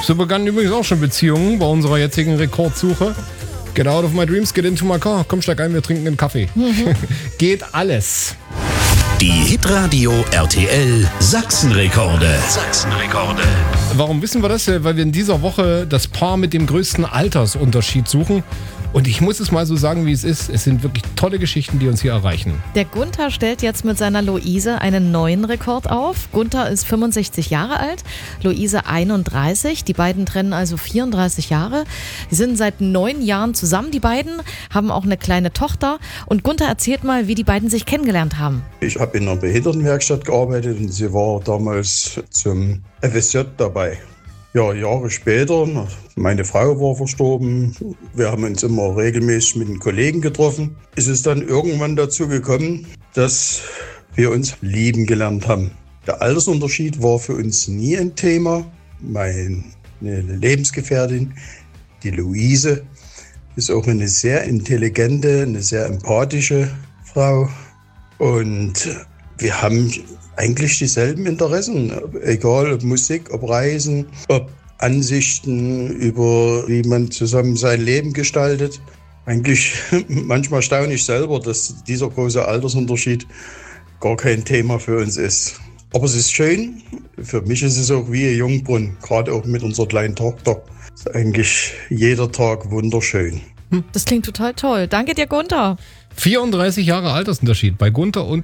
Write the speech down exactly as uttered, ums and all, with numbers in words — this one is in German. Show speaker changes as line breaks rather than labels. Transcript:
So begannen übrigens auch schon Beziehungen bei unserer jetzigen Rekordsuche. Get out of my dreams, get into my car. Komm, steig ein, wir trinken einen Kaffee. Mhm. Geht alles.
Die Hitradio R T L Sachsenrekorde. Sachsenrekorde.
Warum wissen wir das? Weil wir in dieser Woche das Paar mit dem größten Altersunterschied suchen. Und ich muss es mal so sagen, wie es ist. Es sind wirklich tolle Geschichten, die uns hier erreichen.
Der Gunther stellt jetzt mit seiner Luise einen neuen Rekord auf. Gunther ist fünfundsechzig Jahre alt, Luise einunddreißig. Die beiden trennen also vierunddreißig Jahre. Die sind seit neun Jahren zusammen, die beiden, haben auch eine kleine Tochter. Und Gunther erzählt mal, wie die beiden sich kennengelernt haben.
Ich habe in einer Behindertenwerkstatt gearbeitet und sie war damals zum F S J dabei. Ja, Jahre später, meine Frau war verstorben, wir haben uns immer regelmäßig mit den Kollegen getroffen. Ist es dann irgendwann dazu gekommen, dass wir uns lieben gelernt haben. Der Altersunterschied war für uns nie ein Thema. Meine Lebensgefährtin, die Luise, ist auch eine sehr intelligente, eine sehr empathische Frau. Und wir haben eigentlich dieselben Interessen, egal ob Musik, ob Reisen, ob Ansichten über, wie man zusammen sein Leben gestaltet. Eigentlich manchmal staune ich selber, dass dieser große Altersunterschied gar kein Thema für uns ist. Aber es ist schön, für mich ist es auch wie ein Jungbrunnen, gerade auch mit unserer kleinen Tochter. Ist eigentlich jeder Tag wunderschön.
Das klingt total toll. Danke dir, Gunther.
vierunddreißig Jahre Altersunterschied bei Gunther und